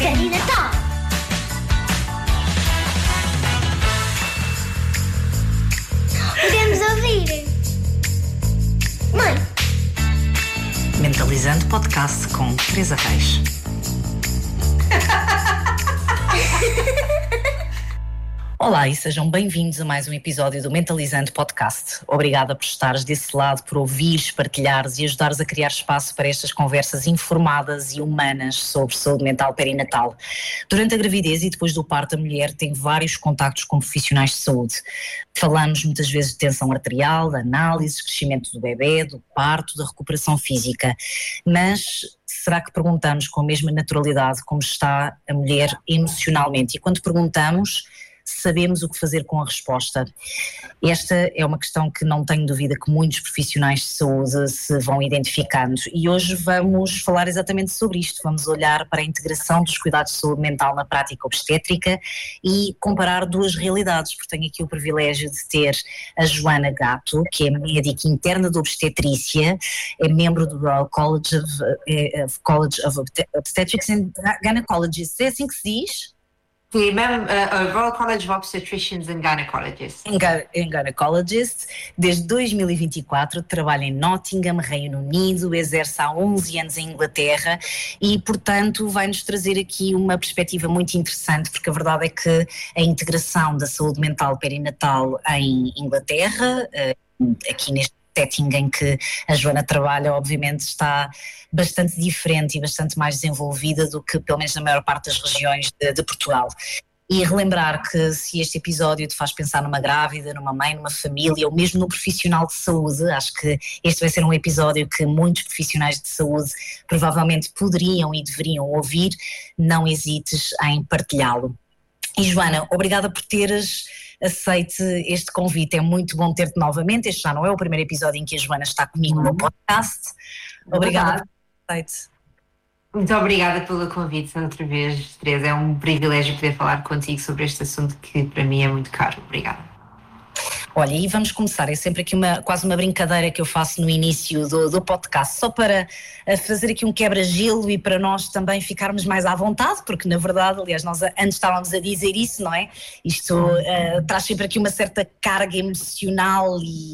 Perinatal. Podemos ouvir. Mãe. Mentalizando podcast com Teresa Reis. Olá e sejam bem-vindos a mais um episódio do Mentalizando Podcast. Obrigada por estares desse lado, por ouvires, partilhares e ajudares a criar espaço para estas conversas informadas e humanas sobre saúde mental perinatal. Durante a gravidez e depois do parto, a mulher tem vários contactos com profissionais de saúde. Falamos muitas vezes de tensão arterial, de análises, crescimento do bebê, do parto, da recuperação física. Mas será que perguntamos com a mesma naturalidade como está a mulher emocionalmente? E quando perguntamos, sabemos o que fazer com a resposta? Esta é uma questão que não tenho dúvida que muitos profissionais de saúde se vão identificando e hoje vamos falar exatamente sobre isto. Vamos olhar para a integração dos cuidados de saúde mental na prática obstétrica e comparar duas realidades, porque tenho aqui o privilégio de ter a Joana Gato, que é médica interna de obstetrícia, é membro do Royal College of Obstetrics and Gynecologists, é assim que se diz? Sim, mesmo Royal College of Obstetricians and Gynecologists. Em Gynecologist, desde 2024 trabalha em Nottingham, Reino Unido, exerce há 11 anos em Inglaterra e, portanto, vai-nos trazer aqui uma perspectiva muito interessante, porque a verdade é que a integração da saúde mental perinatal em Inglaterra, aqui neste setting em que a Joana trabalha, obviamente está bastante diferente e bastante mais desenvolvida do que pelo menos na maior parte das regiões de Portugal. E relembrar que se este episódio te faz pensar numa grávida, numa mãe, numa família ou mesmo no profissional de saúde, acho que este vai ser um episódio que muitos profissionais de saúde provavelmente poderiam e deveriam ouvir, não hesites em partilhá-lo. E Joana, obrigada por teres aceite este convite, é muito bom ter-te novamente. Este já não é o primeiro episódio em que a Joana está comigo no podcast. Obrigada por ter aceite. Muito obrigada pelo convite outra vez, Teresa. É um privilégio poder falar contigo sobre este assunto que para mim é muito caro. Obrigada. Olha, e vamos começar, é sempre aqui quase uma brincadeira que eu faço no início do podcast, só para fazer aqui um quebra-gelo e para nós também ficarmos mais à vontade, porque na verdade, aliás, nós antes estávamos a dizer isso, não é? Isto traz sempre aqui uma certa carga emocional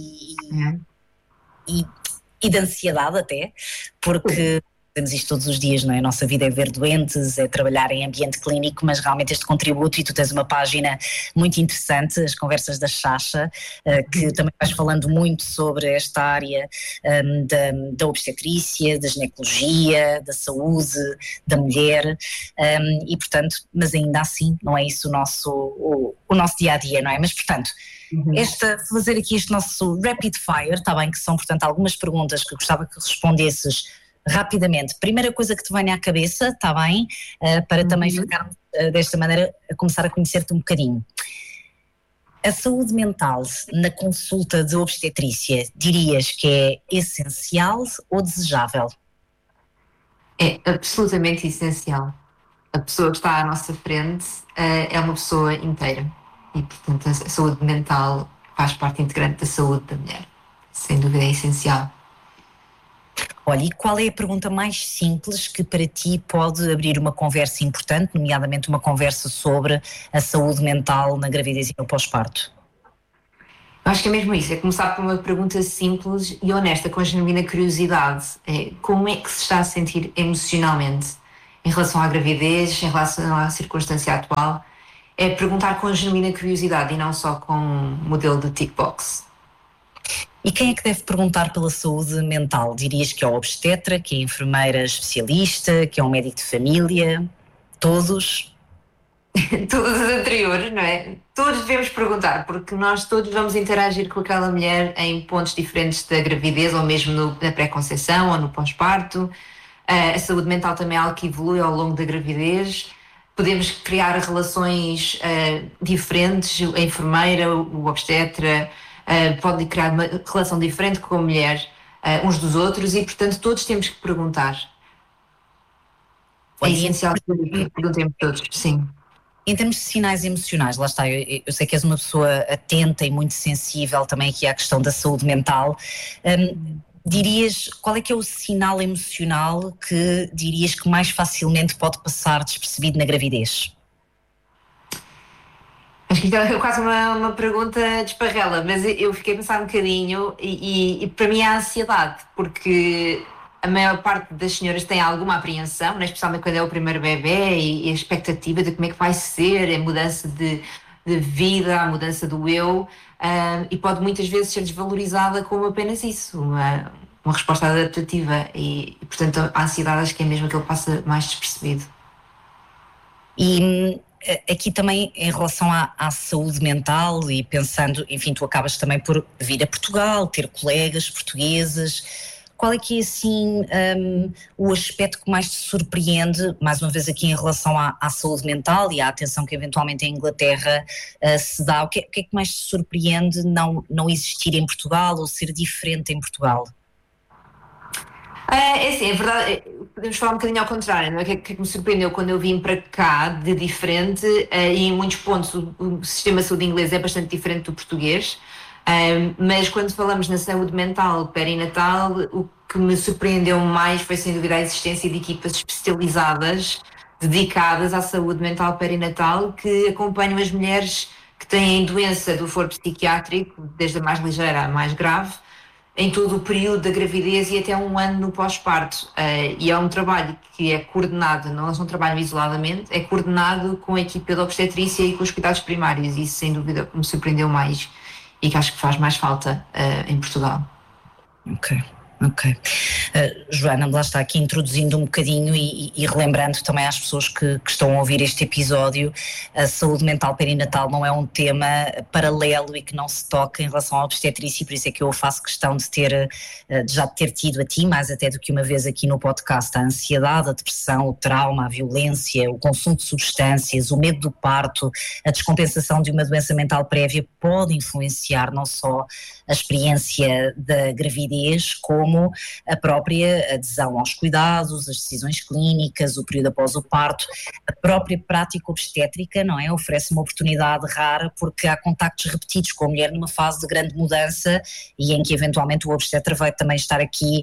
e de ansiedade até, porque fazemos isto todos os dias, não é? A nossa vida é ver doentes, é trabalhar em ambiente clínico, mas realmente este contributo, e tu tens uma página muito interessante, as conversas da Chacha, que também vais falando muito sobre esta área da obstetrícia, da ginecologia, da saúde, da mulher, e portanto, mas ainda assim não é isso o nosso dia-a-dia, não é? Mas portanto, fazer aqui este nosso rapid fire, está bem, que são portanto algumas perguntas que eu gostava que respondesses rapidamente. Primeira coisa que te venha à cabeça, está bem? Para também ficarmos desta maneira a começar a conhecer-te um bocadinho. A saúde mental na consulta de obstetrícia, dirias que é essencial ou desejável? É absolutamente essencial. A pessoa que está à nossa frente é uma pessoa inteira e, portanto, a saúde mental faz parte integrante da saúde da mulher. Sem dúvida é essencial. Olha, e qual é a pergunta mais simples que para ti pode abrir uma conversa importante, nomeadamente uma conversa sobre a saúde mental na gravidez e no pós-parto? Eu acho que é mesmo isso, é começar por uma pergunta simples e honesta, com a genuína curiosidade. Como é que se está a sentir emocionalmente em relação à gravidez, em relação à circunstância atual? É perguntar com a genuína curiosidade e não só com um modelo de tick box. E quem é que deve perguntar pela saúde mental? Dirias que é o obstetra, que é a enfermeira especialista, que é um médico de família? Todos? Todos os anteriores, não é? Todos devemos perguntar, porque nós todos vamos interagir com aquela mulher em pontos diferentes da gravidez, ou mesmo na pré-conceição ou no pós-parto. A saúde mental também é algo que evolui ao longo da gravidez. Podemos criar relações diferentes, a enfermeira, o obstetra, pode criar uma relação diferente com a mulher, uns dos outros, e portanto todos temos que perguntar. É essencial que perguntemos todos, sim. Em termos de sinais emocionais, lá está, eu sei que és uma pessoa atenta e muito sensível também aqui à questão da saúde mental. dirias, qual é que é o sinal emocional que dirias que mais facilmente pode passar despercebido na gravidez? Acho que é quase uma pergunta de esparrela, mas eu fiquei a pensar um bocadinho e para mim é a ansiedade, porque a maior parte das senhoras tem alguma apreensão, né? Especialmente quando é o primeiro bebê e a expectativa de como é que vai ser, a mudança de vida, a mudança do eu, e pode muitas vezes ser desvalorizada como apenas isso, uma resposta adaptativa e, portanto, a ansiedade acho que é mesmo aquilo que passa mais despercebido. E aqui também em relação à saúde mental e pensando, enfim, tu acabas também por vir a Portugal, ter colegas portugueses, qual é que é assim o aspecto que mais te surpreende, mais uma vez aqui em relação à saúde mental e à atenção que eventualmente em Inglaterra se dá, o que é que mais te surpreende não existir em Portugal ou ser diferente em Portugal? É assim, é verdade, podemos falar um bocadinho ao contrário, não é? O que é que me surpreendeu quando eu vim para cá de diferente, e em muitos pontos o sistema de saúde inglês é bastante diferente do português, mas quando falamos na saúde mental perinatal, o que me surpreendeu mais foi sem dúvida a existência de equipas especializadas, dedicadas à saúde mental perinatal, que acompanham as mulheres que têm doença do foro psiquiátrico, desde a mais ligeira à mais grave, em todo o período da gravidez e até um ano no pós-parto. E é um trabalho que é coordenado, não é um trabalho isoladamente, é coordenado com a equipa de obstetrícia e com os cuidados primários. Isso, sem dúvida, me surpreendeu mais e que acho que faz mais falta em Portugal. Ok. Joana, lá está aqui introduzindo um bocadinho e relembrando também às pessoas que estão a ouvir este episódio, a saúde mental perinatal não é um tema paralelo e que não se toca em relação à obstetrícia, e por isso é que eu faço questão de já ter tido a ti, mais até do que uma vez aqui no podcast, a ansiedade, a depressão, o trauma, a violência, o consumo de substâncias, o medo do parto, a descompensação de uma doença mental prévia pode influenciar não só a experiência da gravidez, como a própria adesão aos cuidados, as decisões clínicas, o período após o parto. A própria prática obstétrica, não é? Oferece uma oportunidade rara porque há contactos repetidos com a mulher numa fase de grande mudança e em que eventualmente o obstetra vai também estar aqui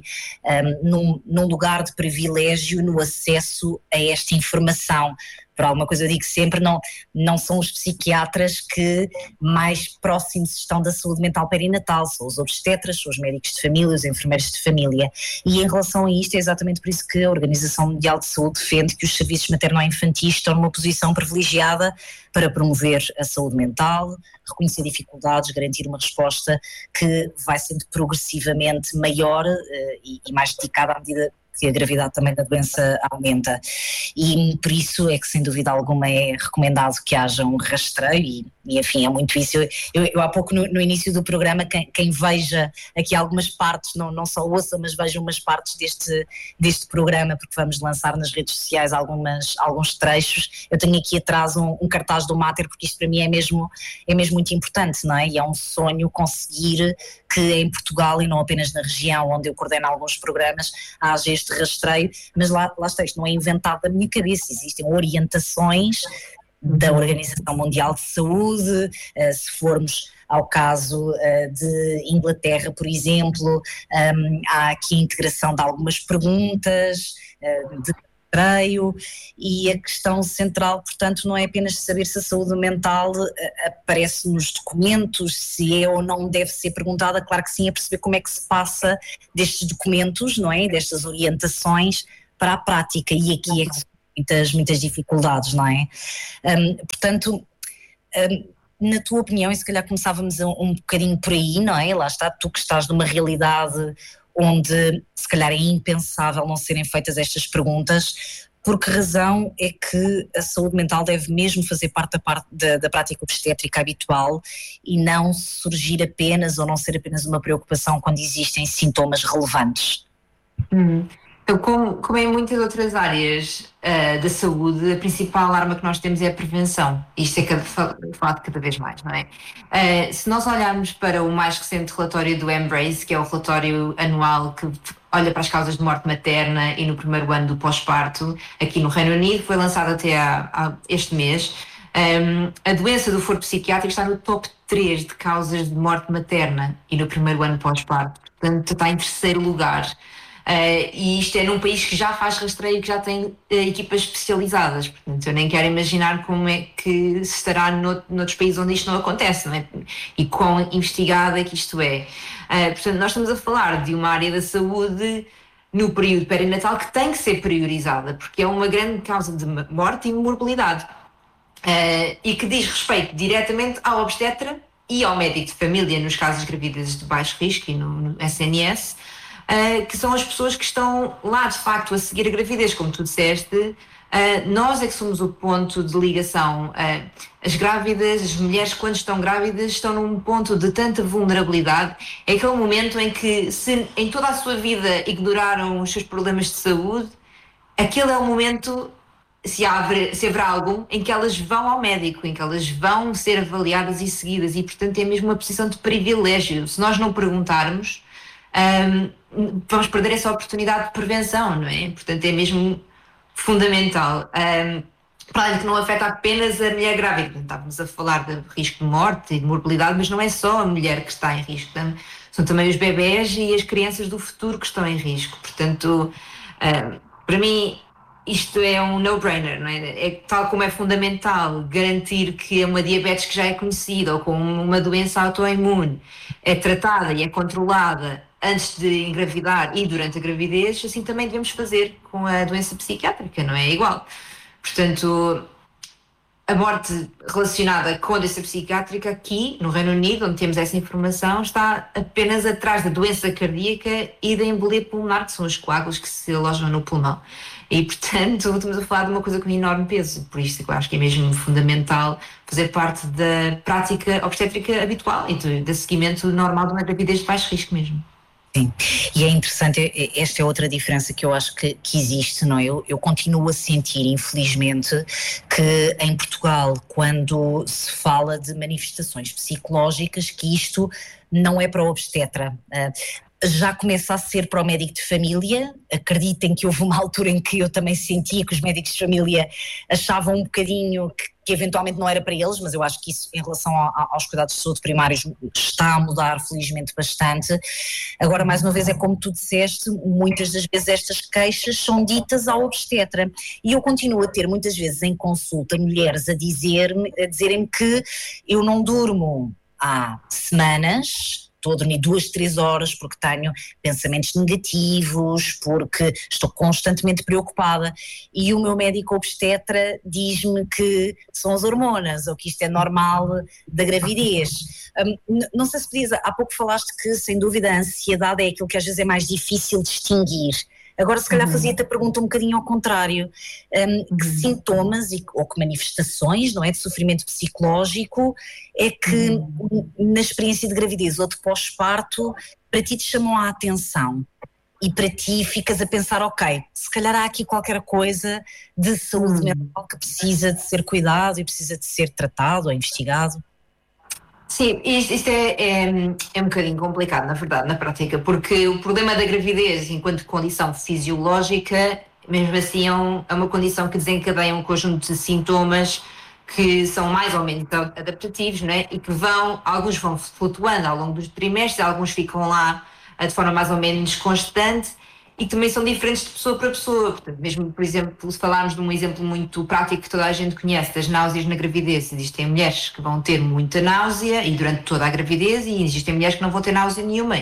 num lugar de privilégio no acesso a esta informação. Por alguma coisa eu digo sempre, não são os psiquiatras que mais próximos estão da saúde mental perinatal, são os obstetras, são os médicos de família, os enfermeiros de família. E em relação a isto é exatamente por isso que a Organização Mundial de Saúde defende que os serviços materno-infantis estão numa posição privilegiada para promover a saúde mental, reconhecer dificuldades, garantir uma resposta que vai sendo progressivamente maior e mais dedicada à medida que a gravidade também da doença aumenta, e por isso é que sem dúvida alguma é recomendado que haja um rastreio e enfim, é muito isso. Eu há pouco no início do programa, quem veja aqui algumas partes, não só ouça, mas veja umas partes deste programa, porque vamos lançar nas redes sociais alguns trechos. Eu tenho aqui atrás um cartaz do Mater, porque isto para mim é mesmo muito importante, não é? E é um sonho conseguir que em Portugal e não apenas na região onde eu coordeno alguns programas haja este rastreio, mas lá está, isto não é inventado da minha cabeça, existem orientações da Organização Mundial de Saúde. Se formos ao caso de Inglaterra, por exemplo, há aqui a integração de algumas perguntas de rastreio, e a questão central, portanto, não é apenas saber se a saúde mental aparece nos documentos, se é ou não deve ser perguntada, claro que sim, é perceber como é que se passa destes documentos, não é, destas orientações para a prática, e aqui é que muitas dificuldades, não é? Portanto, na tua opinião, e se calhar começávamos um bocadinho por aí, não é? Lá está, tu que estás numa realidade onde se calhar é impensável não serem feitas estas perguntas, por que razão é que a saúde mental deve mesmo fazer parte da prática obstétrica habitual e não surgir apenas ou não ser apenas uma preocupação quando existem sintomas relevantes? Então, como em muitas outras áreas da saúde, a principal arma que nós temos é a prevenção. Isto é falado cada vez mais, não é? Se nós olharmos para o mais recente relatório do Embrace, que é o relatório anual que olha para as causas de morte materna e no primeiro ano do pós-parto, aqui no Reino Unido, foi lançado até este mês, A doença do foro psiquiátrico está no top 3 de causas de morte materna e no primeiro ano pós-parto, portanto está em terceiro lugar. E isto é num país que já faz rastreio e que já tem equipas especializadas, portanto eu nem quero imaginar como é que se estará noutros países onde isto não acontece, não é? E quão investigado é que isto é. Portanto nós estamos a falar de uma área da saúde no período perinatal que tem que ser priorizada, porque é uma grande causa de morte e morbilidade, e que diz respeito diretamente ao obstetra e ao médico de família nos casos de gravidezes de baixo risco e no SNS, que são as pessoas que estão lá de facto a seguir a gravidez, como tu disseste. Nós é que somos o ponto de ligação. As grávidas, as mulheres quando estão grávidas estão num ponto de tanta vulnerabilidade. É aquele momento em que, se em toda a sua vida ignoraram os seus problemas de saúde, aquele é o momento, se haverá algum, em que elas vão ao médico, em que elas vão ser avaliadas e seguidas, e portanto é mesmo uma posição de privilégio. Se nós não perguntarmos, vamos perder essa oportunidade de prevenção, não é? Portanto é mesmo fundamental. Para além de que não afeta apenas a mulher grávida, estávamos a falar de risco de morte e de morbilidade, mas não é só a mulher que está em risco, são também os bebés e as crianças do futuro que estão em risco. Portanto, para mim isto é um no-brainer, não é? Tal como é fundamental garantir que uma diabetes que já é conhecida ou com uma doença autoimune é tratada e é controlada antes de engravidar e durante a gravidez, assim também devemos fazer com a doença psiquiátrica, não é igual? Portanto, a morte relacionada com a doença psiquiátrica aqui no Reino Unido, onde temos essa informação, está apenas atrás da doença cardíaca e da embolia pulmonar, que são os coágulos que se alojam no pulmão. E, portanto, estamos a falar de uma coisa com enorme peso. Por isso, eu acho que é mesmo fundamental fazer parte da prática obstétrica habitual e do seguimento normal de uma gravidez de baixo risco mesmo. Sim, e é interessante, esta é outra diferença que eu acho que existe, não é? Eu continuo a sentir, infelizmente, que em Portugal, quando se fala de manifestações psicológicas, que isto não é para o obstetra. Já começa a ser para o médico de família. Acreditem que houve uma altura em que eu também sentia que os médicos de família achavam um bocadinho que eventualmente não era para eles, mas eu acho que isso em relação aos cuidados de saúde primários está a mudar felizmente bastante. Agora, mais uma vez, é como tu disseste, muitas das vezes estas queixas são ditas ao obstetra e eu continuo a ter muitas vezes em consulta mulheres a dizerem-me que eu não durmo há semanas. Estou a dormir 2, 3 horas porque tenho pensamentos negativos, porque estou constantemente preocupada e o meu médico obstetra diz-me que são as hormonas ou que isto é normal da gravidez. Não sei se podias, há pouco falaste que sem dúvida a ansiedade é aquilo que às vezes é mais difícil distinguir. Agora se calhar fazia-te a pergunta um bocadinho ao contrário, que sintomas ou que manifestações, não é, de sofrimento psicológico é que na experiência de gravidez ou de pós-parto para ti te chamam a atenção e para ti ficas a pensar, ok, se calhar há aqui qualquer coisa de saúde mental que precisa de ser cuidado e precisa de ser tratado ou investigado? Sim, isto é um bocadinho complicado, na verdade, na prática, porque o problema da gravidez, enquanto condição fisiológica, mesmo assim é uma condição que desencadeia um conjunto de sintomas que são mais ou menos adaptativos, não é? E que alguns vão flutuando ao longo dos trimestres, alguns ficam lá de forma mais ou menos constante e também são diferentes de pessoa para pessoa. Portanto, mesmo, por exemplo, se falarmos de um exemplo muito prático que toda a gente conhece, das náuseas na gravidez, existem mulheres que vão ter muita náusea e durante toda a gravidez e existem mulheres que não vão ter náusea nenhuma.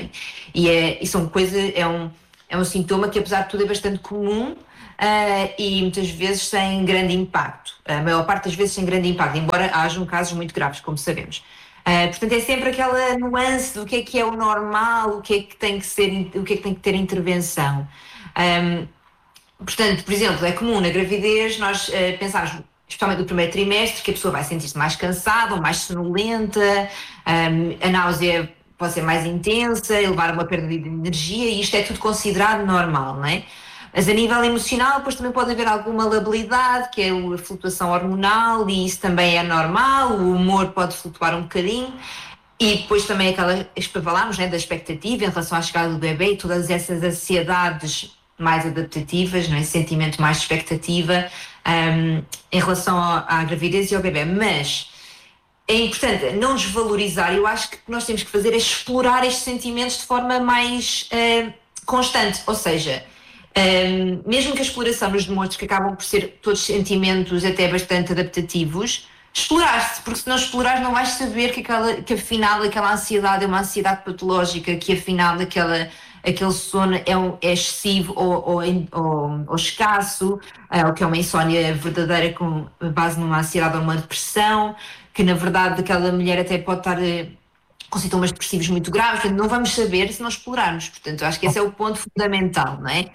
É um sintoma que, apesar de tudo, é bastante comum e muitas vezes sem grande impacto. A maior parte das vezes sem grande impacto, embora hajam casos muito graves, como sabemos. Portanto, é sempre aquela nuance do que é o normal, o que é que tem que ter intervenção. Portanto, por exemplo, é comum na gravidez nós pensarmos, especialmente no primeiro trimestre, que a pessoa vai sentir-se mais cansada ou mais sonolenta, a náusea pode ser mais intensa, levar a uma perda de energia e isto é tudo considerado normal, não é? Mas a nível emocional, depois também pode haver alguma labilidade, que é a flutuação hormonal, e isso também é normal, o humor pode flutuar um bocadinho, e depois também aquela que falámos, né, da expectativa em relação à chegada do bebê e todas essas ansiedades mais adaptativas, não é? Sentimento mais expectativa em relação à gravidez e ao bebê, mas é importante não desvalorizar. Eu acho que o que nós temos que fazer é explorar estes sentimentos de forma mais constante, ou seja, mesmo que a exploração nos demonstre que acabam por ser todos sentimentos até bastante adaptativos, explorar-se, porque se não explorares não vais saber que afinal aquela ansiedade é uma ansiedade patológica, que afinal aquele sono é excessivo ou escasso, ou que é uma insónia verdadeira com base numa ansiedade ou uma depressão, que na verdade aquela mulher até pode estar com sintomas depressivos muito graves. Portanto, não vamos saber se não explorarmos. Portanto, acho que esse é o ponto fundamental, não é?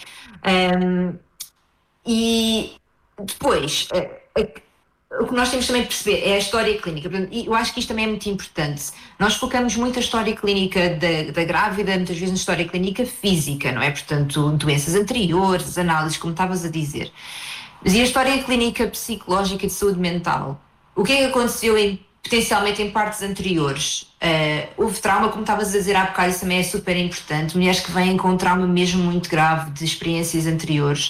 E depois, o que nós temos também de perceber é a história clínica. Portanto, e eu acho que isto também é muito importante. Nós focamos muito a história clínica da grávida, muitas vezes na história clínica física, não é? Portanto, doenças anteriores, análises, como estavas a dizer. Mas e a história clínica psicológica e de saúde mental? O que é que aconteceu potencialmente em partes anteriores? Houve trauma, como estavas a dizer há bocado, isso também é super importante. Mulheres que vêm com um trauma mesmo muito grave de experiências anteriores.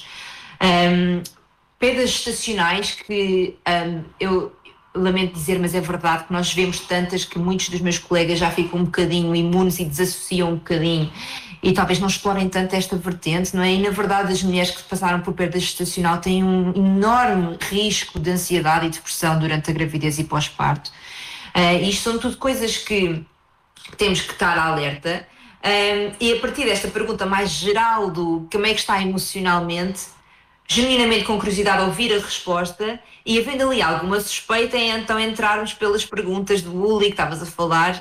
Perdas gestacionais que eu lamento dizer, mas é verdade que nós vemos tantas que muitos dos meus colegas já ficam um bocadinho imunes e desassociam um bocadinho e talvez não explorem tanto esta vertente, não é? E na verdade as mulheres que passaram por perda gestacional têm um enorme risco de ansiedade e depressão durante a gravidez e pós-parto. Isto são tudo coisas que temos que estar alerta. E a partir desta pergunta mais geral do como é que está emocionalmente, genuinamente com curiosidade a ouvir a resposta e havendo ali alguma suspeita, é então entrarmos pelas perguntas do bullying que estavas a falar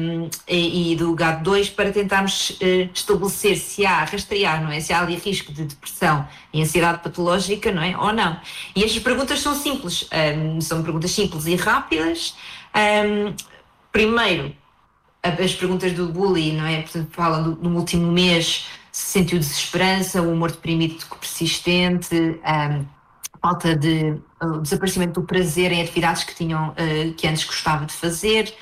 e do GAD2 para tentarmos estabelecer se há, rastrear, não é? Se há ali risco de depressão e ansiedade patológica, não é? Ou não. E estas perguntas são simples, são perguntas simples e rápidas. Primeiro, as perguntas do bullying, não é? Portanto, falam no último mês se sentiu desesperança, o humor deprimido persistente, falta de desaparecimento do prazer em atividades que antes gostava de fazer.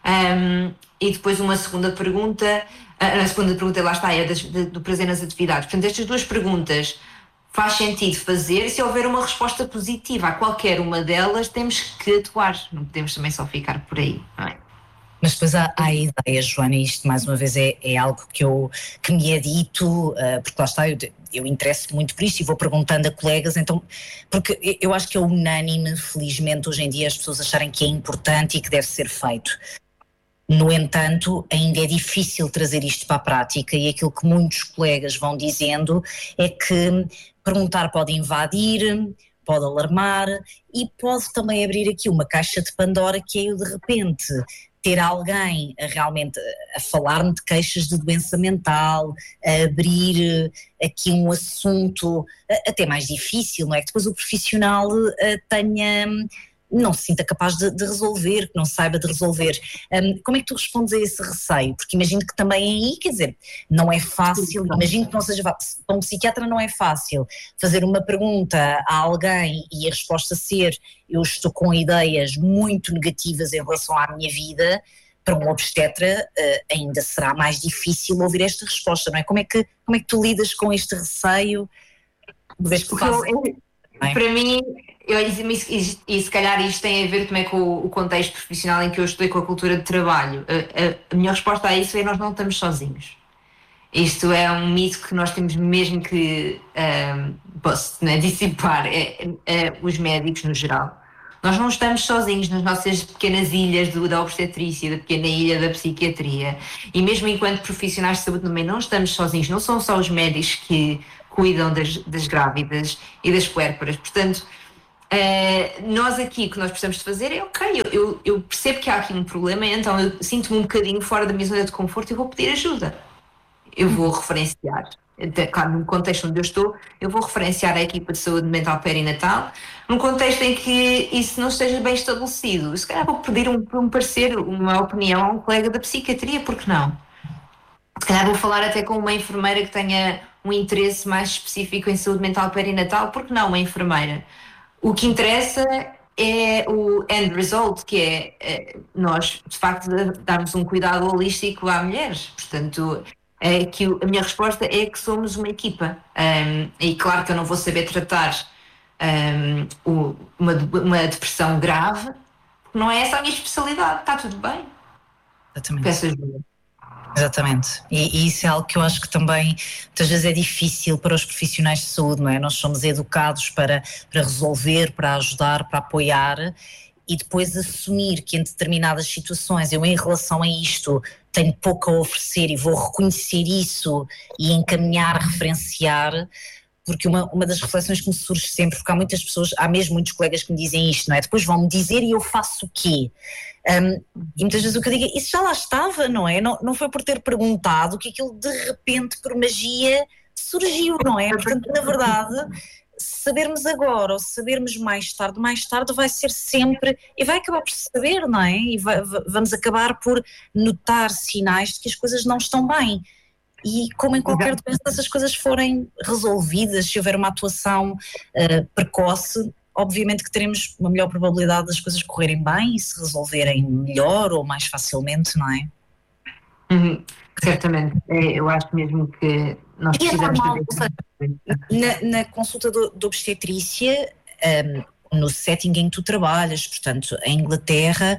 E depois uma segunda pergunta, a segunda pergunta lá está, é do prazer nas atividades. Portanto, estas duas perguntas faz sentido fazer, e se houver uma resposta positiva a qualquer uma delas, temos que atuar, não podemos também só ficar por aí, não é? Mas depois há a ideia, Joana, e isto mais uma vez é algo que me é dito, porque lá está, eu interesso muito por isto e vou perguntando a colegas, então, porque eu acho que é unânime, felizmente, hoje em dia as pessoas acharem que é importante e que deve ser feito. No entanto, ainda é difícil trazer isto para a prática e aquilo que muitos colegas vão dizendo é que perguntar pode invadir, pode alarmar e pode também abrir aqui uma caixa de Pandora que é o de repente ter alguém realmente a falar-me de queixas de doença mental, a abrir aqui um assunto até mais difícil, não é? Que depois o profissional não se sinta capaz de resolver, que não saiba de resolver. Como é que tu respondes a esse receio? Porque imagino que também aí, quer dizer, não é fácil, imagino que não seja fácil, para um psiquiatra não é fácil fazer uma pergunta a alguém e a resposta ser eu estou com ideias muito negativas em relação à minha vida. Para um obstetra ainda será mais difícil ouvir esta resposta, não é? Como é que tu lidas com este receio? Para mim, e se calhar isto tem a ver também com o contexto profissional em que eu estou e com a cultura de trabalho. A minha resposta a isso é nós não estamos sozinhos. Isto é um mito que nós temos mesmo que dissipar, os médicos no geral. Nós não estamos sozinhos nas nossas pequenas ilhas da obstetrícia, da pequena ilha da psiquiatria. E mesmo enquanto profissionais de saúde também não estamos sozinhos, não são só os médicos que cuidam das grávidas e das puérperas. Portanto, nós aqui o que nós precisamos de fazer é ok, eu percebo que há aqui um problema, então eu sinto-me um bocadinho fora da minha zona de conforto e vou pedir ajuda. Eu vou referenciar, claro, no contexto onde eu estou, eu vou referenciar a equipa de saúde mental perinatal, num contexto em que isso não esteja bem estabelecido. Se calhar vou pedir um parecer, uma opinião a um colega da psiquiatria, porque não? Se calhar vou falar até com uma enfermeira que tenha um interesse mais específico em saúde mental perinatal, porque não uma enfermeira? O que interessa é o end result, que é nós, de facto, darmos um cuidado holístico à mulher. Portanto, é que a minha resposta é que somos uma equipa. E claro que eu não vou saber tratar uma depressão grave, porque não é essa a minha especialidade. Está tudo bem. Exatamente. Peço ajuda. Exatamente, e isso é algo que eu acho que também muitas vezes é difícil para os profissionais de saúde, não é? Nós somos educados para resolver, para ajudar, para apoiar, e depois assumir que em determinadas situações eu em relação a isto tenho pouco a oferecer e vou reconhecer isso e encaminhar, referenciar. Porque uma das reflexões que me surge sempre, porque há muitas pessoas, há mesmo muitos colegas que me dizem isto, não é? Depois vão-me dizer e eu faço o quê? E muitas vezes o que eu digo é, isso já lá estava, não é? Não foi por ter perguntado que aquilo de repente, por magia, surgiu, não é? Portanto, na verdade, sabermos agora ou sabermos mais tarde vai ser sempre, e vai acabar por saber, não é? E vamos acabar por notar sinais de que as coisas não estão bem. E como em qualquer doença, se as coisas forem resolvidas, se houver uma atuação precoce, obviamente que teremos uma melhor probabilidade das coisas correrem bem e se resolverem melhor ou mais facilmente, não é? Certamente. Eu acho mesmo que nós precisamos na consulta de obstetrícia, no setting em que tu trabalhas, portanto, em Inglaterra,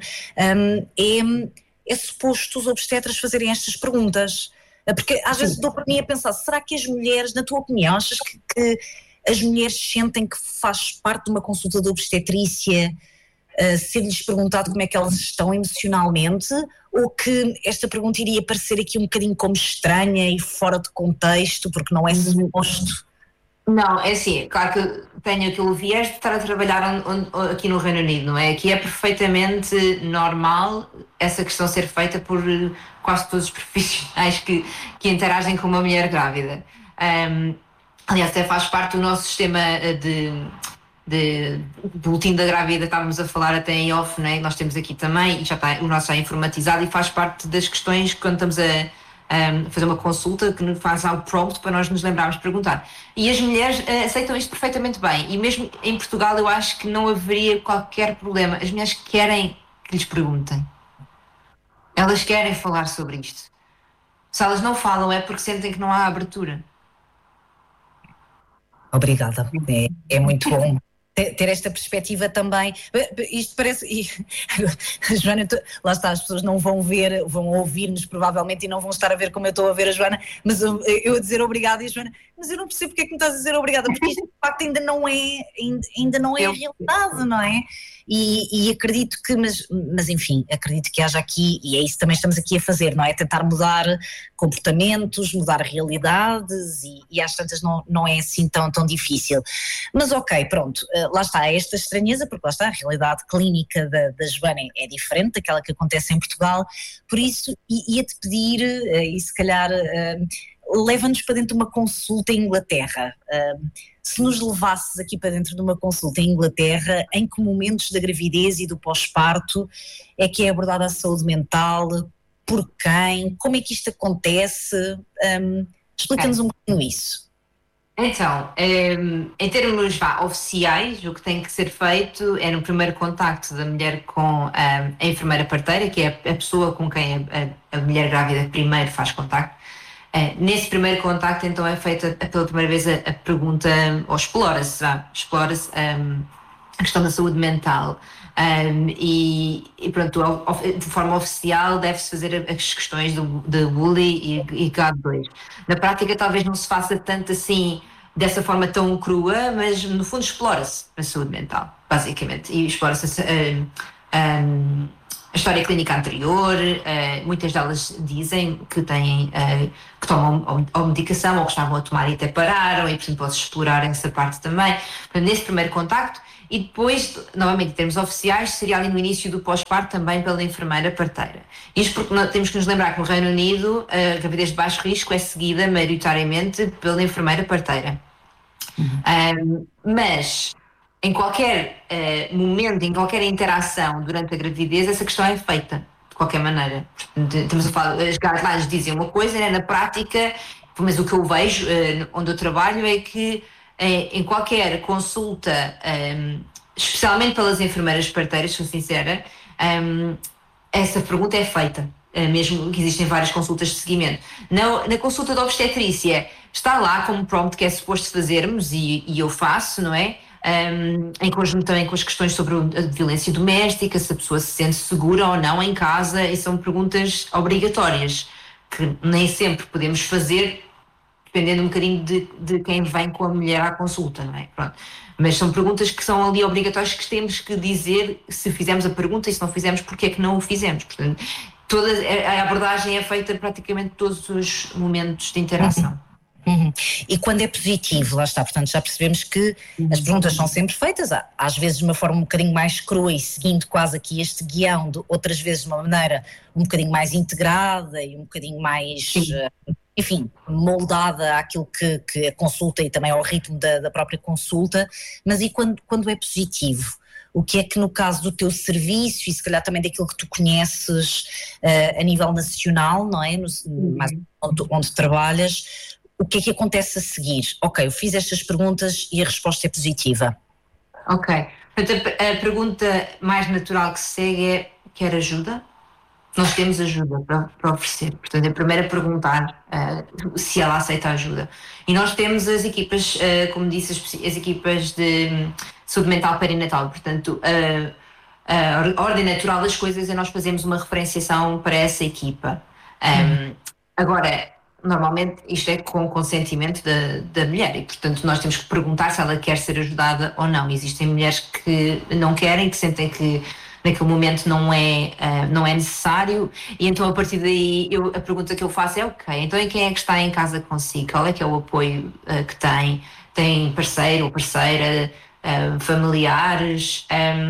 é suposto os obstetras fazerem estas perguntas. Porque às vezes dou para mim a pensar, será que as mulheres, na tua opinião, achas que as mulheres sentem que faz parte de uma consulta de obstetrícia ser-lhes perguntado como é que elas estão emocionalmente, ou que esta pergunta iria parecer aqui um bocadinho como estranha e fora de contexto, porque não é suposto? Não, é assim, claro que tenho aquele viés de estar a trabalhar aqui no Reino Unido, não é? Que é perfeitamente normal essa questão ser feita por quase todos os profissionais que interagem com uma mulher grávida. Aliás, até faz parte do nosso sistema de boletim da grávida, estávamos a falar até em off, não é? Nós temos aqui também, e já está, o nosso já é informatizado e faz parte das questões quando estamos a fazer uma consulta que nos faz ao prompt para nós nos lembrarmos de perguntar. E as mulheres aceitam isto perfeitamente bem, e mesmo em Portugal eu acho que não haveria qualquer problema. As mulheres querem que lhes perguntem, elas querem falar sobre isto. Se elas não falam é porque sentem que não há abertura. Obrigada, é muito bom ter esta perspectiva também. Isto parece, Joana, lá está, as pessoas não vão ver, vão ouvir-nos provavelmente e não vão estar a ver como eu estou a ver a Joana, mas eu a dizer obrigada e a Joana, mas eu não percebo porque é que me estás a dizer obrigada, porque isto de facto ainda não é a realidade, não é? E acredito que, mas enfim, acredito que haja aqui, e é isso que também estamos aqui a fazer, não é? Tentar mudar comportamentos, mudar realidades e às tantas não é assim tão difícil. Mas ok, pronto, lá está esta estranheza, porque lá está a realidade clínica da Joana é diferente daquela que acontece em Portugal, por isso ia-te pedir, e se calhar leva-nos para dentro de uma consulta em Inglaterra. Se nos levasses aqui para dentro de uma consulta em Inglaterra, em que momentos da gravidez e do pós-parto é que é abordada a saúde mental? Por quem? Como é que isto acontece? Explica-nos um bocadinho isso. Então, em termos oficiais, o que tem que ser feito é no primeiro contacto da mulher com a enfermeira parteira, que é a pessoa com quem a mulher grávida primeiro faz contacto. Nesse primeiro contacto, então, é feita pela primeira vez a pergunta, ou explora-se a questão da saúde mental. E pronto, de forma oficial deve-se fazer as questões de bullying e GAD2. Na prática talvez não se faça tanto assim, dessa forma tão crua, mas no fundo explora-se a saúde mental, basicamente, e explora-se a história clínica anterior. Muitas delas dizem que que tomam ou medicação ou que estavam a tomar e até pararam, e portanto posso explorar essa parte também. Portanto, nesse primeiro contacto, e depois, novamente, em termos oficiais, seria ali no início do pós-parto também pela enfermeira parteira. Isto porque temos que nos lembrar que no Reino Unido a gravidez de baixo risco é seguida maioritariamente pela enfermeira parteira. Mas em qualquer momento, em qualquer interação durante a gravidez, essa questão é feita, de qualquer maneira. Estamos a falar, as guidelines dizem uma coisa, né? Na prática, mas o que eu vejo, onde eu trabalho, é que em qualquer consulta, especialmente pelas enfermeiras parteiras, sou sincera, essa pergunta é feita. mesmo que existem várias consultas de seguimento. Na consulta de obstetrícia está lá como prompt que é suposto fazermos e eu faço, não é? Em conjunto também com as questões sobre a violência doméstica, se a pessoa se sente segura ou não em casa, e são perguntas obrigatórias que nem sempre podemos fazer, dependendo um bocadinho de quem vem com a mulher à consulta, não é? Pronto. Mas são perguntas que são ali obrigatórias, que temos que dizer se fizemos a pergunta e se não fizemos, porque é que não o fizemos. Portanto, toda a abordagem é feita praticamente todos os momentos de interação. E quando é positivo, lá está, portanto já percebemos que as perguntas são sempre feitas, às vezes de uma forma um bocadinho mais crua e seguindo quase aqui este guião, outras vezes de uma maneira um bocadinho mais integrada e um bocadinho mais, enfim, moldada àquilo que a consulta e também ao ritmo da própria consulta. Mas e quando é positivo? O que é que no caso do teu serviço e se calhar também daquilo que tu conheces a nível nacional, não é? Mais onde trabalhas, o que é que acontece a seguir? Ok, eu fiz estas perguntas e a resposta é positiva. Ok, portanto a pergunta mais natural que se segue é: quer ajuda? Nós temos ajuda para oferecer, portanto é primeiro a perguntar se ela aceita ajuda. E nós temos as equipas, como disse, as equipas de saúde mental perinatal, portanto a ordem natural das coisas é nós fazermos uma referenciação para essa equipa. Agora, normalmente isto é com o consentimento da mulher e, portanto, nós temos que perguntar se ela quer ser ajudada ou não. Existem mulheres que não querem, que sentem que naquele momento não é necessário, e então a partir daí a pergunta que eu faço é: ok, então e quem é que está em casa consigo? Qual é que é o apoio que tem? Tem parceiro ou parceira, familiares,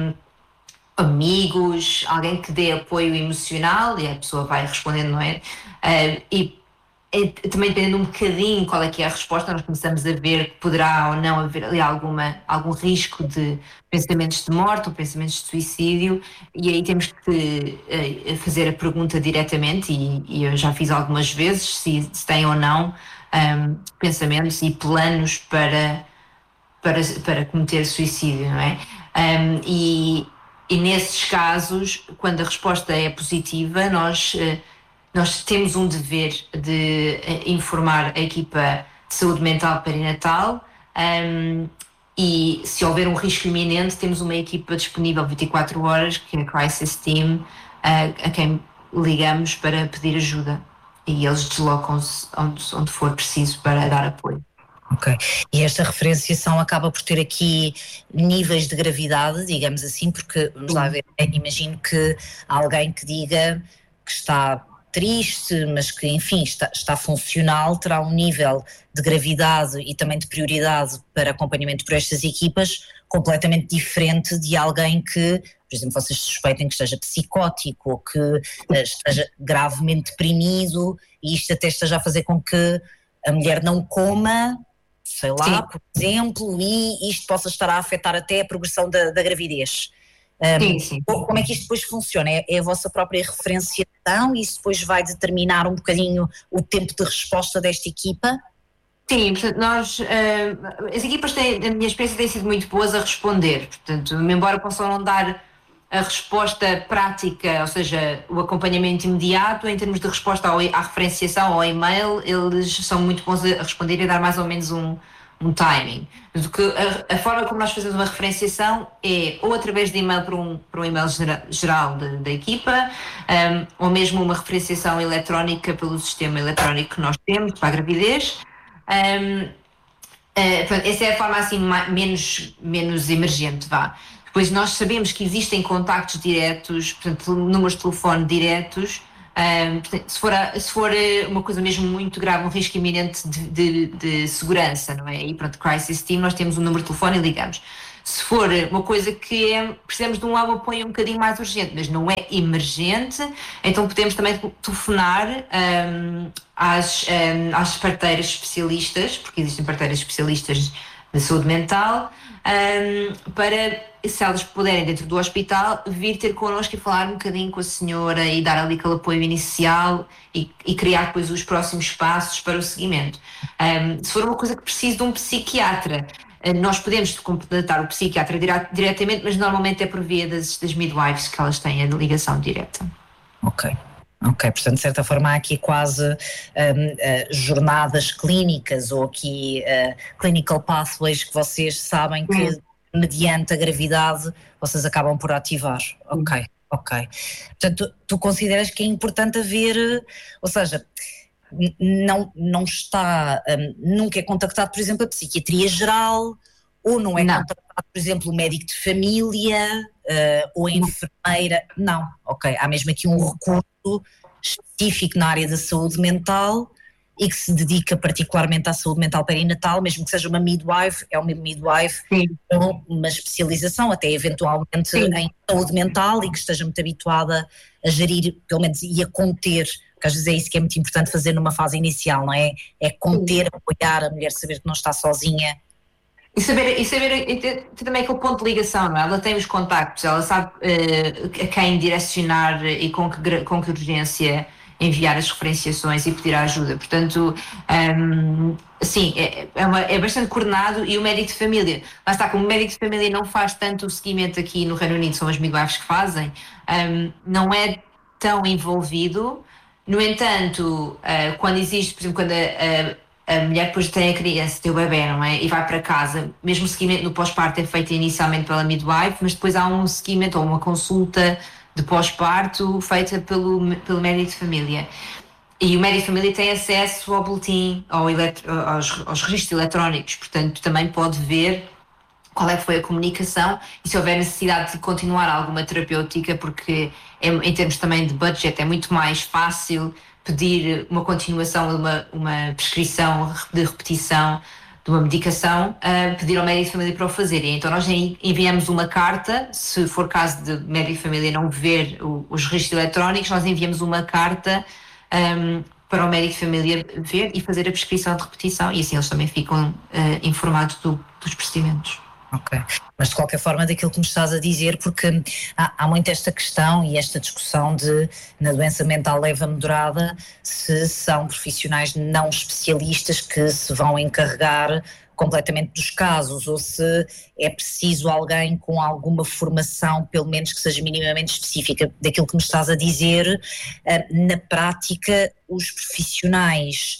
amigos, alguém que dê apoio emocional? E a pessoa vai respondendo, não é? Também dependendo um bocadinho qual é que é a resposta, nós começamos a ver que poderá ou não haver ali algum risco de pensamentos de morte ou pensamentos de suicídio, e aí temos que fazer a pergunta diretamente, e eu já fiz algumas vezes, se tem ou não pensamentos e planos para cometer suicídio, não é? E nesses casos, quando a resposta é positiva, nós temos um dever de informar a equipa de saúde mental perinatal, e se houver um risco iminente temos uma equipa disponível 24 horas, que é a Crisis Team, a quem ligamos para pedir ajuda, e eles deslocam-se onde for preciso para dar apoio. Ok, e esta referenciação acaba por ter aqui níveis de gravidade, digamos assim, porque, vamos lá ver, imagino que alguém que diga que está triste, mas que, enfim, está funcional, terá um nível de gravidade e também de prioridade para acompanhamento por estas equipas completamente diferente de alguém que, por exemplo, vocês suspeitem que esteja psicótico ou que esteja gravemente deprimido, e isto até esteja a fazer com que a mulher não coma, sei lá, sim, por exemplo, e isto possa estar a afetar até a progressão da gravidez. Sim. Como é que isto depois funciona? É a vossa própria referenciação e isso depois vai determinar um bocadinho o tempo de resposta desta equipa? Sim, portanto, as equipas têm, na minha experiência, têm sido muito boas a responder, portanto, embora possam não dar a resposta prática, ou seja, o acompanhamento imediato, em termos de resposta à referenciação, ao e-mail, eles são muito bons a responder e dar mais ou menos um timing. A forma como nós fazemos uma referenciação é ou através de e-mail para um e-mail geral da equipa, ou mesmo uma referenciação eletrónica pelo sistema eletrónico que nós temos para a gravidez. Essa é a forma assim menos emergente, vá. Depois nós sabemos que existem contactos diretos, portanto, números de telefone diretos. Se for uma coisa mesmo muito grave, um risco iminente de segurança, não é? E pronto, Crisis Team, nós temos um número de telefone e ligamos. Se for uma coisa que precisamos de um apoio um bocadinho mais urgente, mas não é emergente, então podemos também telefonar às parteiras especialistas, porque existem parteiras especialistas de saúde mental, para, se elas puderem, dentro do hospital, vir ter connosco e falar um bocadinho com a senhora e dar ali aquele apoio inicial e criar depois os próximos passos para o seguimento. Se for uma coisa que precise de um psiquiatra, nós podemos completar o psiquiatra diretamente, mas normalmente é por via das midwives que elas têm a ligação direta. Ok. Ok, portanto, de certa forma há aqui quase jornadas clínicas ou aqui clinical pathways que vocês sabem que mediante a gravidade vocês acabam por ativar. Ok. Portanto, tu consideras que é importante haver, ou seja, não está, nunca é contactado, por exemplo, a psiquiatria geral, ou não é contactado, por exemplo, o médico de família, ou a enfermeira, não, ok, há mesmo aqui um recurso específico na área da saúde mental e que se dedica particularmente à saúde mental perinatal, mesmo que seja uma midwife, é uma midwife com uma especialização até eventualmente em saúde mental e que esteja muito habituada a gerir, pelo menos, e a conter, porque às vezes é isso que é muito importante fazer numa fase inicial, não é? É conter, apoiar a mulher, saber que não está sozinha. E ter também aquele ponto de ligação, não é? Ela tem os contactos, ela sabe a quem direcionar e com que urgência enviar as referenciações e pedir a ajuda. Portanto, sim, é bastante coordenado. E o médico de família, lá está, como o médico de família não faz tanto o seguimento aqui no Reino Unido, são as midwives que fazem, não é tão envolvido. No entanto, quando existe, por exemplo, quando a mulher depois tem a criança, tem o bebê, não é? E vai para casa, mesmo o seguimento no pós-parto é feito inicialmente pela midwife, mas depois há um seguimento ou uma consulta de pós-parto feita pelo médico de família. E o médico de família tem acesso ao boletim, aos registros eletrónicos, portanto também pode ver qual é que foi a comunicação e se houver necessidade de continuar alguma terapêutica, porque em termos também de budget é muito mais fácil pedir uma continuação de uma prescrição de repetição de uma medicação, pedir ao médico de família para o fazer. E então nós enviamos uma carta, se for caso de médico de família não ver os registros eletrónicos, nós enviamos uma carta para o médico de família ver e fazer a prescrição de repetição, e assim eles também ficam informados dos procedimentos. Ok, mas de qualquer forma daquilo que me estás a dizer, porque há muito esta questão e esta discussão de, na doença mental leve a moderada, se são profissionais não especialistas que se vão encarregar completamente dos casos, ou se é preciso alguém com alguma formação, pelo menos que seja minimamente específica. Daquilo que me estás a dizer, na prática os profissionais...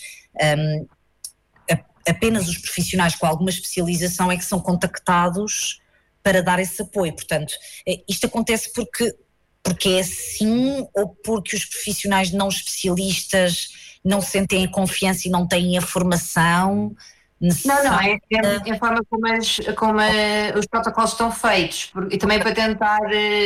apenas os profissionais com alguma especialização é que são contactados para dar esse apoio. Portanto, isto acontece porque é assim ou porque os profissionais não especialistas não sentem a confiança e não têm a formação necessária? Não, é a forma como os protocolos estão feitos, e também para tentar,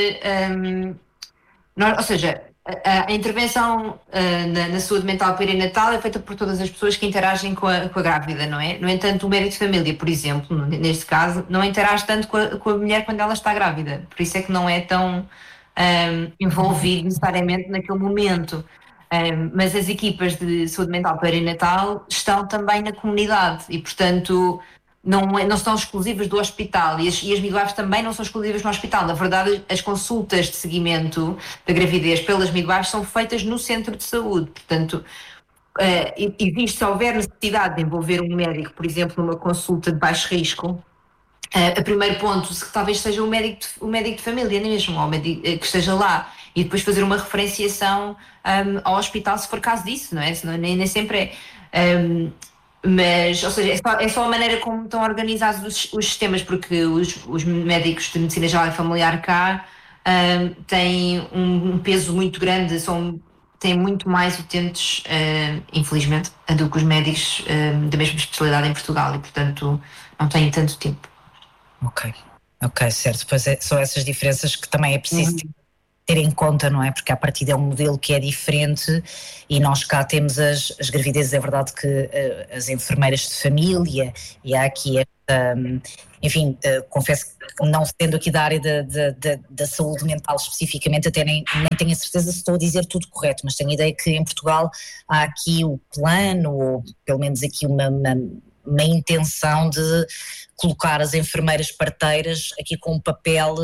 ou seja, a intervenção na saúde mental perinatal é feita por todas as pessoas que interagem com a grávida, não é? No entanto, o médico de família, por exemplo, neste caso, não interage tanto com a mulher quando ela está grávida, por isso é que não é tão envolvido necessariamente naquele momento. Mas as equipas de saúde mental perinatal estão também na comunidade e, portanto, não são exclusivas do hospital, e as midwives também não são exclusivas no hospital. Na verdade, as consultas de seguimento da gravidez pelas midwives são feitas no centro de saúde. Portanto, se houver necessidade de envolver um médico, por exemplo, numa consulta de baixo risco, o primeiro ponto talvez seja o médico de família mesmo, ou o médico que esteja lá, e depois fazer uma referenciação ao hospital se for caso disso, não é? Senão, nem sempre é. Mas, ou seja, é só a maneira como estão organizados os sistemas, porque os médicos de medicina geral e familiar cá têm um peso muito grande, têm muito mais utentes, infelizmente, do que os médicos da mesma especialidade em Portugal, e portanto não têm tanto tempo. Ok, certo. Pois são essas diferenças que também é preciso ter em conta, não é? Porque a partir é um modelo que é diferente e nós cá temos as gravidezes, é verdade que as enfermeiras de família, e há aqui esta, enfim, confesso que não sendo aqui da área da saúde mental especificamente, até nem tenho a certeza se estou a dizer tudo correto, mas tenho a ideia que em Portugal há aqui o plano, ou pelo menos aqui uma intenção de colocar as enfermeiras parteiras aqui com um papel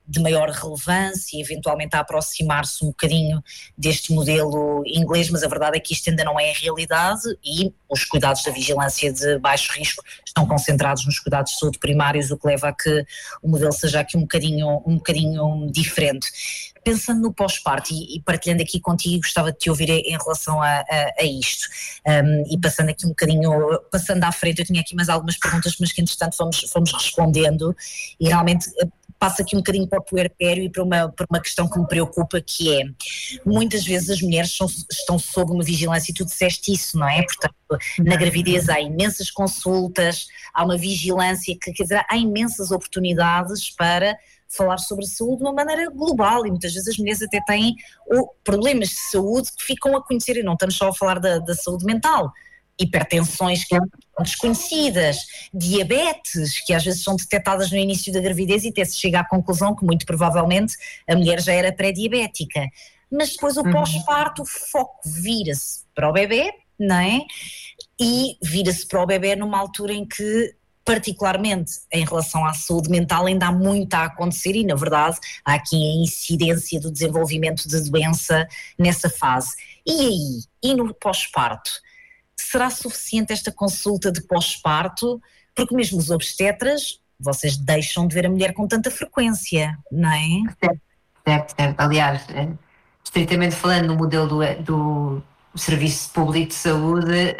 de maior relevância, eventualmente a aproximar-se um bocadinho deste modelo inglês, mas a verdade é que isto ainda não é a realidade e os cuidados da vigilância de baixo risco estão concentrados nos cuidados de saúde primários, o que leva a que o modelo seja aqui um bocadinho diferente. Pensando no pós-parto e partilhando aqui contigo, gostava de te ouvir em relação a isto, e passando aqui um bocadinho, passando à frente, eu tinha aqui mais algumas perguntas, mas que entretanto fomos respondendo, e realmente passo aqui um bocadinho para o puerpério e para uma questão que me preocupa, que é, muitas vezes as mulheres estão sob uma vigilância, e tu disseste isso, não é? Portanto, na gravidez há imensas consultas, há uma vigilância, quer dizer, há imensas oportunidades para falar sobre a saúde de uma maneira global, e muitas vezes as mulheres até têm problemas de saúde que ficam a conhecer, e não estamos só a falar da saúde mental, hipertensões que são desconhecidas, diabetes, que às vezes são detectadas no início da gravidez e até se chega à conclusão que muito provavelmente a mulher já era pré-diabética. Mas depois o pós-parto, o foco vira-se para o bebê, não é? E vira-se para o bebê numa altura em que, particularmente em relação à saúde mental, ainda há muito a acontecer e, na verdade, há aqui a incidência do desenvolvimento de doença nessa fase. E aí? E no pós-parto? Será suficiente esta consulta de pós-parto? Porque mesmo os obstetras, vocês deixam de ver a mulher com tanta frequência, não é? Certo. Aliás, estritamente falando no modelo do Serviço Público de Saúde,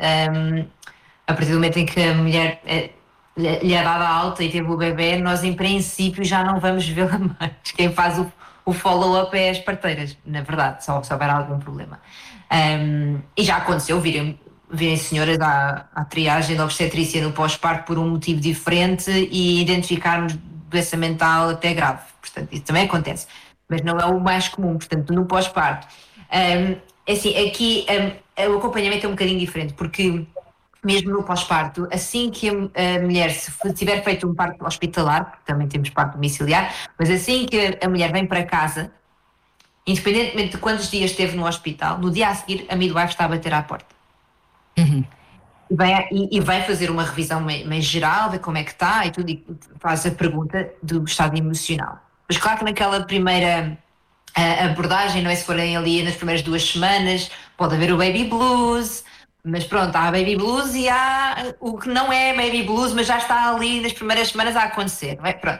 a partir do momento em que a mulher lhe é dada a alta e teve o bebê, nós em princípio já não vamos vê-la mais. Quem faz o follow-up é as parteiras, na verdade, só se houver algum problema. E já aconteceu virem senhoras à triagem da obstetrícia no pós-parto por um motivo diferente e identificarmos doença mental até grave. Portanto, isso também acontece, mas não é o mais comum. Portanto, no pós-parto, assim, aqui o acompanhamento é um bocadinho diferente, porque mesmo no pós-parto, assim que a mulher, se tiver feito um parto hospitalar, porque também temos parto domiciliar, mas assim que a mulher vem para casa, independentemente de quantos dias esteve no hospital, no dia a seguir a midwife está a bater à porta. E vai fazer uma revisão mais geral, ver como é que está e tudo, e faz a pergunta do estado emocional. Mas claro que naquela primeira abordagem, não é, se forem ali nas primeiras 2 semanas, pode haver o baby blues, mas pronto, há baby blues e há o que não é baby blues, mas já está ali nas primeiras semanas a acontecer, não é? Pronto.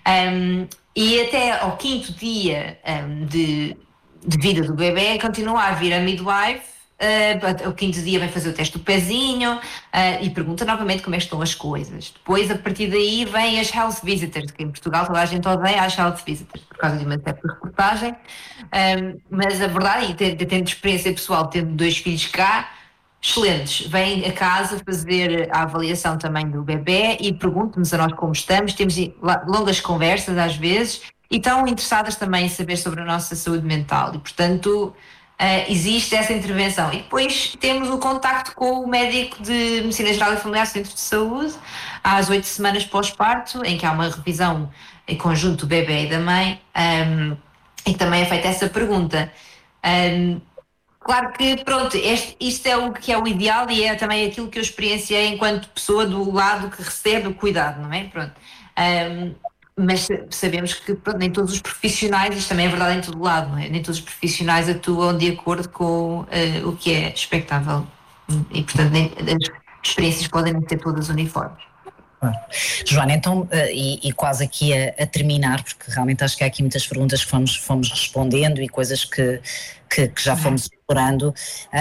E até ao 5º dia de vida do bebê continua a vir a midwife. O 5º dia vem fazer o teste do pezinho e pergunta novamente como é que estão as coisas. Depois, a partir daí, vêm as health visitors, que em Portugal toda a gente odeia as health visitors por causa de uma certa reportagem, mas a verdade, e tendo experiência pessoal, tendo 2 filhos cá, excelentes, vêm a casa fazer a avaliação também do bebê e perguntam-nos a nós como estamos, temos longas conversas às vezes e estão interessadas também em saber sobre a nossa saúde mental e, portanto, existe essa intervenção. E depois temos o contacto com o médico de Medicina Geral e Familiar, Centro de Saúde, às 8 semanas pós-parto, em que há uma revisão em conjunto do bebê e da mãe, e que também é feita essa pergunta. Claro que, pronto, isto é o que é o ideal e é também aquilo que eu experienciei enquanto pessoa do lado que recebe o cuidado, não é? Pronto. Mas sabemos que, pronto, nem todos os profissionais, isto também é verdade em todo lado, não é? Nem todos os profissionais atuam de acordo com o que é expectável e, portanto, as experiências podem não ser todas uniformes. Joana, então, e quase aqui a terminar, porque realmente acho que há aqui muitas perguntas que fomos respondendo e coisas que já fomos explorando,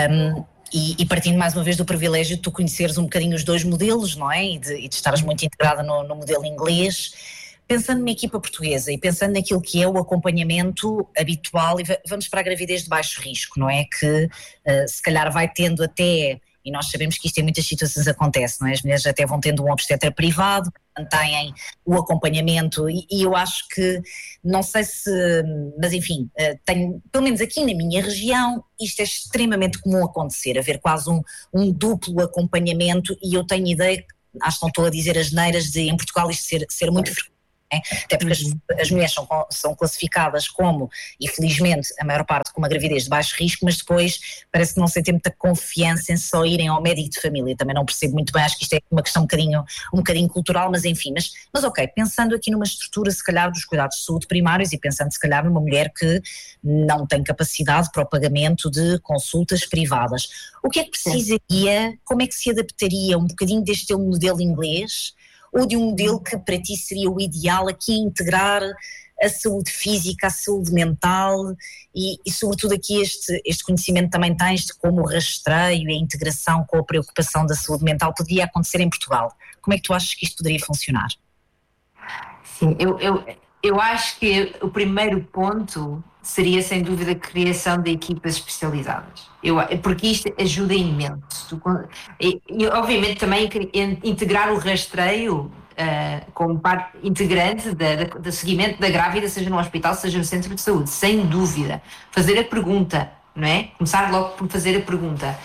e partindo mais uma vez do privilégio de tu conheceres um bocadinho os 2 modelos, não é? E de estares muito integrada no modelo inglês, pensando na equipa portuguesa e pensando naquilo que é o acompanhamento habitual, e vamos para a gravidez de baixo risco, não é? Que se calhar vai tendo até... E nós sabemos que isto em muitas situações acontece, não é? As mulheres até vão tendo um obstetra privado, mantêm o acompanhamento e eu acho que, não sei se, mas enfim, tenho, pelo menos aqui na minha região, isto é extremamente comum acontecer, haver quase um duplo acompanhamento e eu tenho ideia, acho que não estou a dizer asneiras, de em Portugal isto ser muito frequente. Até porque as mulheres são classificadas como, e felizmente a maior parte, com uma gravidez de baixo risco, mas depois parece que não se tem muita confiança em só irem ao médico de família. Também não percebo muito bem, acho que isto é uma questão um bocadinho cultural, mas enfim, mas ok, pensando aqui numa estrutura se calhar dos cuidados de saúde primários e pensando se calhar numa mulher que não tem capacidade para o pagamento de consultas privadas, o que é que precisaria, como é que se adaptaria um bocadinho deste teu modelo inglês ou de um modelo que para ti seria o ideal aqui a integrar a saúde física, a saúde mental e sobretudo aqui este conhecimento também tens de como o rastreio e a integração com a preocupação da saúde mental poderia acontecer em Portugal. Como é que tu achas que isto poderia funcionar? Sim, eu acho que o primeiro ponto seria sem dúvida a criação de equipas especializadas, porque isto ajuda imenso. E obviamente também integrar o rastreio como parte integrante do seguimento da grávida, seja no hospital, seja no centro de saúde, sem dúvida. Fazer a pergunta, não é? Começar logo por fazer a pergunta.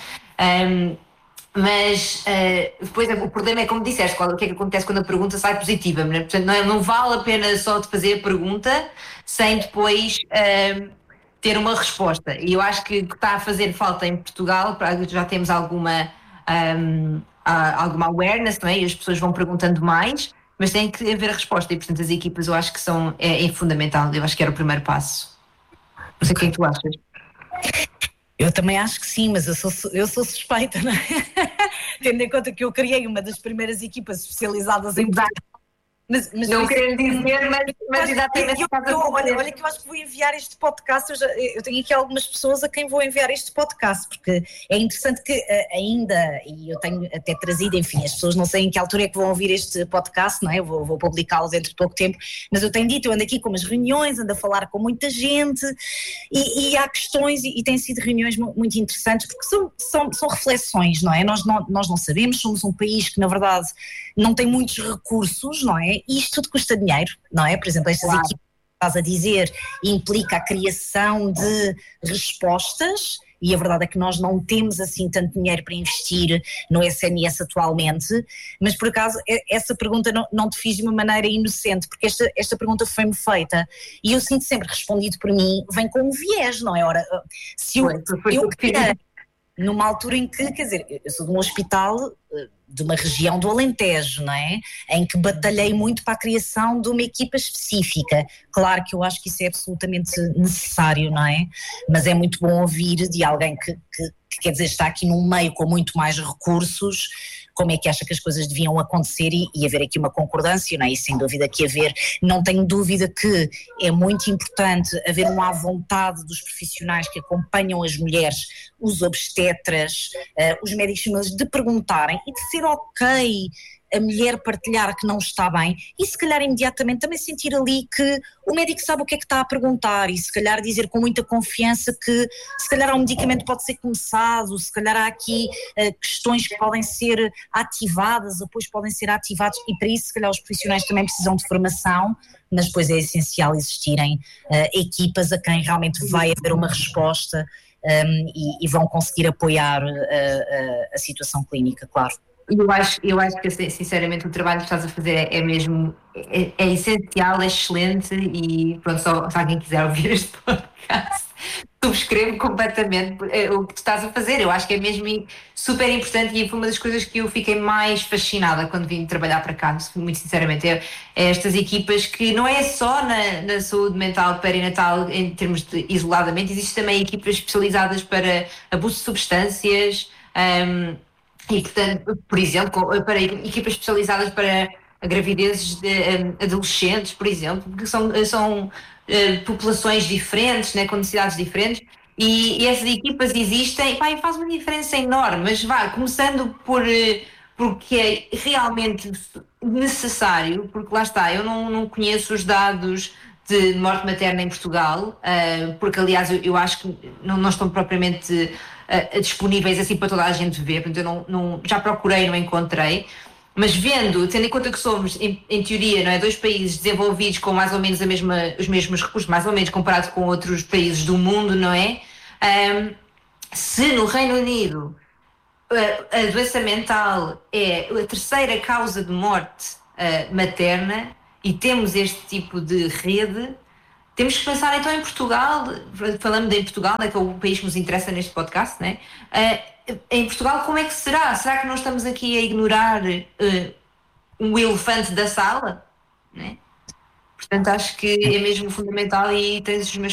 Mas depois o problema é, como disseste, o que é que acontece quando a pergunta sai positiva, não é? Portanto, não vale a pena só de fazer a pergunta sem depois ter uma resposta. E eu acho que está a fazer falta em Portugal, já temos alguma awareness, não é? E as pessoas vão perguntando mais, mas tem que haver a resposta e portanto as equipas eu acho que é fundamental, eu acho que era o primeiro passo. Não sei o que é que tu achas. Eu também acho que sim, mas eu sou suspeita, não é? Tendo em conta que eu criei uma das primeiras equipas especializadas em Portugal. Mas não quero dizer, mas exatamente. Olha que eu acho que vou enviar este podcast, eu tenho aqui algumas pessoas a quem vou enviar este podcast, porque é interessante que ainda, e eu tenho até trazido, enfim, as pessoas não sei em que altura é que vão ouvir este podcast, não é? Eu vou publicá-lo dentro de pouco tempo, mas eu tenho dito, eu ando aqui com umas reuniões, ando a falar com muita gente e há questões e têm sido reuniões muito interessantes, porque são reflexões, não é? Nós não sabemos, somos um país que na verdade não tem muitos recursos, não é? E isto tudo custa dinheiro, não é? Por exemplo, estas equipas que estás a dizer implica a criação de respostas e a verdade é que nós não temos assim tanto dinheiro para investir no SNS atualmente, mas por acaso essa pergunta não te fiz de uma maneira inocente, porque esta pergunta foi-me feita e eu sinto sempre respondido por mim, vem com um viés, não é? Ora, se eu queria, numa altura em que, quer dizer, eu sou de um hospital de uma região do Alentejo, não é? Em que batalhei muito para a criação de uma equipa específica. Claro que eu acho que isso é absolutamente necessário, não é? Mas é muito bom ouvir de alguém que quer dizer, está aqui num meio com muito mais recursos, como é que acha que as coisas deviam acontecer e haver aqui uma concordância, não é? E sem dúvida que não tenho dúvida que é muito importante haver uma à vontade dos profissionais que acompanham as mulheres, os obstetras, os médicos, de perguntarem e de ser ok a mulher partilhar que não está bem e se calhar imediatamente também sentir ali que o médico sabe o que é que está a perguntar e se calhar dizer com muita confiança que se calhar um medicamento pode ser começado, se calhar há aqui questões que podem ser ativadas, apoios podem ser ativados e para isso se calhar os profissionais também precisam de formação, mas depois é essencial existirem equipas a quem realmente vai haver uma resposta e vão conseguir apoiar a situação clínica, claro. Eu acho que sinceramente o trabalho que estás a fazer é mesmo é essencial, é excelente e pronto, só se alguém quiser ouvir este podcast, subscrevo completamente o que tu estás a fazer. Eu acho que é mesmo super importante e foi uma das coisas que eu fiquei mais fascinada quando vim trabalhar para cá, muito sinceramente, é estas equipas que não é só na saúde mental perinatal em termos de isoladamente, existem também equipas especializadas para abuso de substâncias, e, portanto, por exemplo, para equipas especializadas para gravidezes de adolescentes, por exemplo, porque são populações diferentes, né, com necessidades diferentes, e essas equipas existem e faz uma diferença enorme, mas começando porque é realmente necessário, porque lá está, eu não conheço os dados de morte materna em Portugal, porque aliás eu acho que não estão propriamente disponíveis assim para toda a gente ver, portanto eu já procurei, não encontrei, mas tendo em conta que somos em teoria, não é, dois países desenvolvidos com mais ou menos os mesmos recursos, mais ou menos comparado com outros países do mundo, não é? Se no Reino Unido a doença mental é a terceira causa de morte materna, e temos este tipo de rede, temos que pensar então em Portugal, falando em Portugal, que é o país que nos interessa neste podcast, né? Em Portugal como é que será? Será que nós estamos aqui a ignorar um elefante da sala? Né? Portanto, acho que é mesmo fundamental e tens os meus